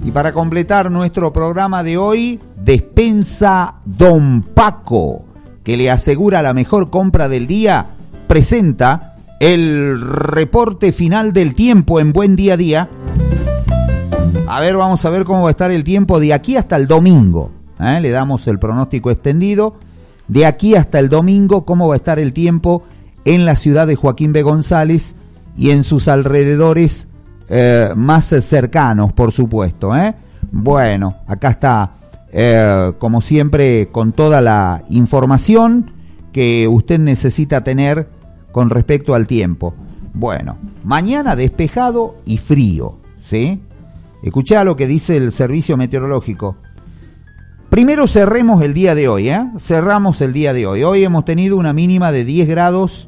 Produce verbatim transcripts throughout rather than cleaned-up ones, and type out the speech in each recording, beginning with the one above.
Y para completar nuestro programa de hoy, Despensa Don Paco, que le asegura la mejor compra del día, presenta el reporte final del tiempo en Buen Día a Día. A ver, vamos a ver cómo va a estar el tiempo de aquí hasta el domingo. ¿Eh? Le damos el pronóstico extendido. De aquí hasta el domingo, cómo va a estar el tiempo en la ciudad de Joaquín B. González y en sus alrededores eh, más cercanos, por supuesto. ¿eh? Bueno, acá está, eh, como siempre, con toda la información que usted necesita tener con respecto al tiempo. Bueno, mañana despejado y frío, ¿sí? Escuchá lo que dice el servicio meteorológico. Primero cerremos el día de hoy, ¿eh? Cerramos el día de hoy. Hoy hemos tenido una mínima de diez grados.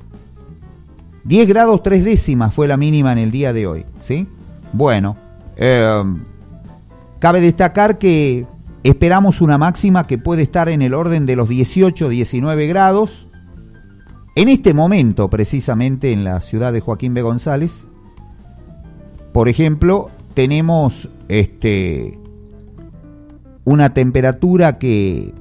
diez grados tres décimas fue la mínima en el día de hoy, ¿sí? Bueno, eh, cabe destacar que esperamos una máxima que puede estar en el orden de los dieciocho, diecinueve grados. En este momento, precisamente en la ciudad de Joaquín B. González, por ejemplo, tenemos este, una temperatura que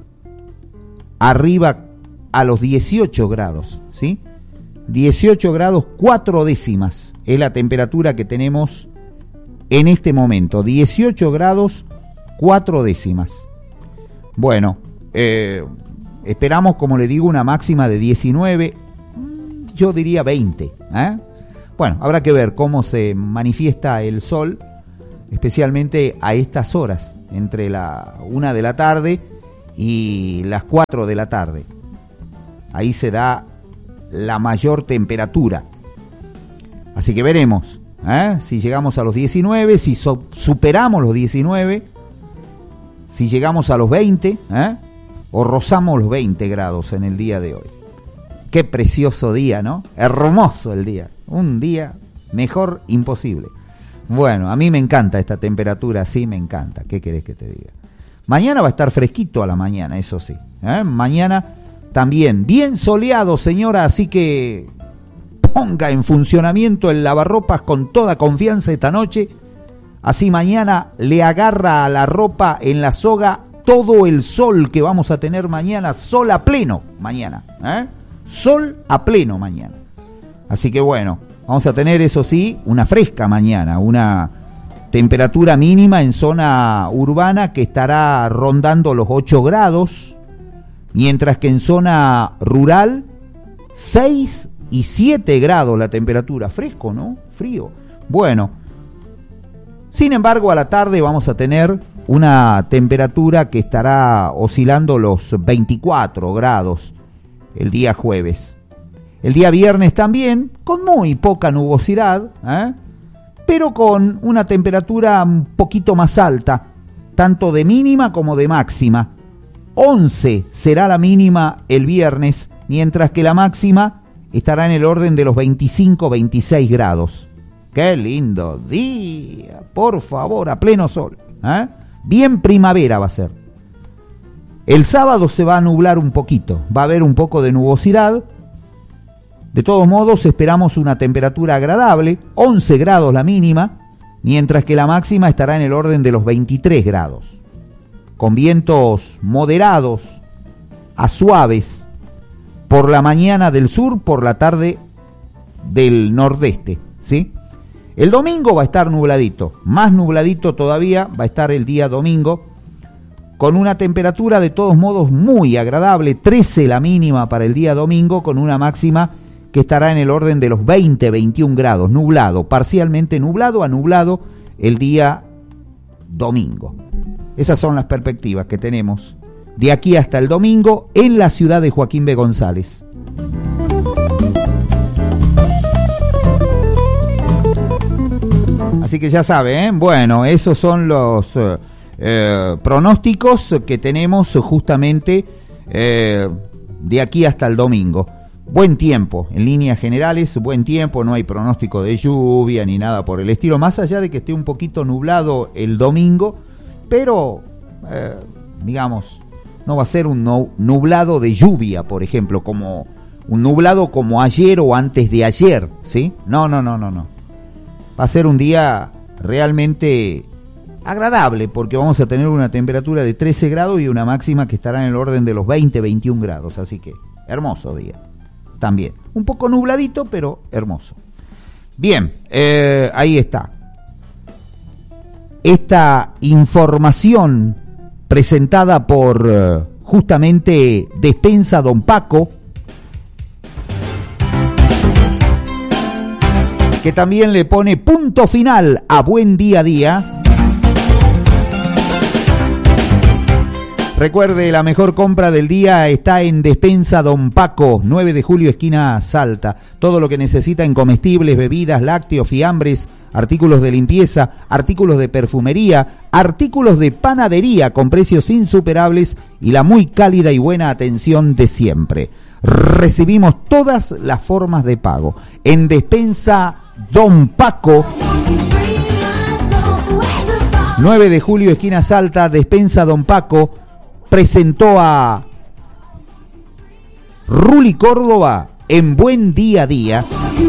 arriba a los dieciocho grados, ¿sí? dieciocho grados cuatro décimas es la temperatura que tenemos en este momento. dieciocho grados cuatro décimas. Bueno, eh, esperamos, como le digo, una máxima de diecinueve, yo diría veinte. ¿eh? Bueno, habrá que ver cómo se manifiesta el sol, especialmente a estas horas, entre la una de la tarde y las cuatro de la tarde. Ahí se da la mayor temperatura. Así que veremos ¿eh? si llegamos a los diecinueve, si so- superamos los diecinueve, si llegamos a los veinte, ¿eh? o rozamos los veinte grados en el día de hoy. Qué precioso día, ¿no? Hermoso el día. Un día mejor imposible. Bueno, a mí me encanta esta temperatura, sí, me encanta. ¿Qué querés que te diga? Mañana va a estar fresquito a la mañana, eso sí. ¿eh? Mañana también bien soleado, señora, así que ponga en funcionamiento el lavarropas con toda confianza esta noche. Así mañana le agarra a la ropa en la soga todo el sol que vamos a tener mañana, sol a pleno mañana, ¿eh? Sol a pleno mañana. Así que bueno, vamos a tener, eso sí, una fresca mañana, una temperatura mínima en zona urbana que estará rondando los ocho grados, mientras que en zona rural seis y siete grados la temperatura. Fresco, ¿no? Frío. Bueno, sin embargo, a la tarde vamos a tener una temperatura que estará oscilando los veinticuatro grados el día jueves. El día viernes también, con muy poca nubosidad, ¿eh? pero con una temperatura un poquito más alta, tanto de mínima como de máxima. once será la mínima el viernes, mientras que la máxima estará en el orden de los veinticinco a veintiséis grados. ¡Qué lindo día! Por favor, a pleno sol. ¿eh? Bien primavera va a ser. El sábado se va a nublar un poquito, va a haber un poco de nubosidad. De todos modos, esperamos una temperatura agradable, once grados la mínima, mientras que la máxima estará en el orden de los veintitrés grados, con vientos moderados a suaves por la mañana del sur, por la tarde del nordeste, ¿sí? El domingo va a estar nubladito, más nubladito todavía va a estar el día domingo, con una temperatura de todos modos muy agradable, trece la mínima para el día domingo, con una máxima que estará en el orden de los veinte a veintiún grados, nublado, parcialmente nublado a nublado el día domingo. Esas son las perspectivas que tenemos de aquí hasta el domingo en la ciudad de Joaquín B. González. Así que ya sabe, ¿eh? Bueno, esos son los eh, eh, pronósticos que tenemos justamente eh, de aquí hasta el domingo. Buen tiempo, en líneas generales, buen tiempo, no hay pronóstico de lluvia ni nada por el estilo, más allá de que esté un poquito nublado el domingo, pero, eh, digamos, no va a ser un nublado de lluvia, por ejemplo, como un nublado como ayer o antes de ayer, ¿sí? No, no, no, no, no. Va a ser un día realmente agradable, porque vamos a tener una temperatura de trece grados y una máxima que estará en el orden de los veinte, veintiún grados, así que hermoso día. También, un poco nubladito, pero hermoso. Bien, eh, ahí está. Esta información presentada por eh, justamente Despensa Don Paco, que también le pone punto final a Buen Día a Día. Recuerde, la mejor compra del día está en Despensa Don Paco, nueve de julio, esquina Salta. Todo lo que necesita en comestibles, bebidas, lácteos, fiambres, artículos de limpieza, artículos de perfumería, artículos de panadería con precios insuperables y la muy cálida y buena atención de siempre. Recibimos todas las formas de pago. En Despensa Don Paco, nueve de julio, esquina Salta, Despensa Don Paco, presentó a Ruli Córdoba en Buen Día a Día.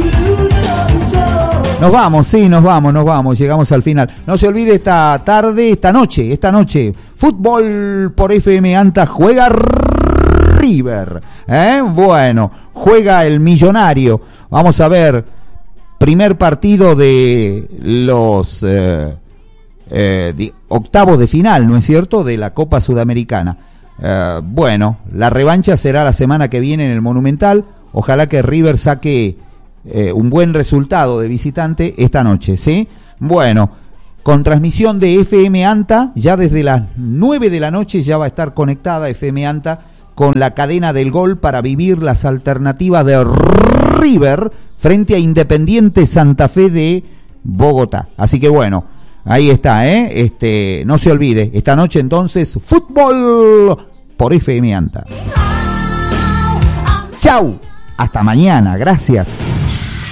Nos vamos, sí, nos vamos, nos vamos, llegamos al final. No se olvide esta tarde, esta noche, esta noche, fútbol por F M Anta, juega River, ¿eh? Bueno, juega el Millonario. Vamos a ver, primer partido de los... Eh, Eh, de, octavos de final, ¿no es cierto?, de la Copa Sudamericana. Eh, bueno, la revancha será la semana que viene en el Monumental. Ojalá que River saque eh, un buen resultado de visitante esta noche, ¿sí? Bueno, con transmisión de F M Anta, ya desde las nueve de la noche ya va a estar conectada F M Anta con la cadena del gol para vivir las alternativas de River frente a Independiente Santa Fe de Bogotá. Así que bueno, ahí está, ¿eh? Este, no se olvide, esta noche entonces, fútbol por F M Anta. Chau, hasta mañana, gracias.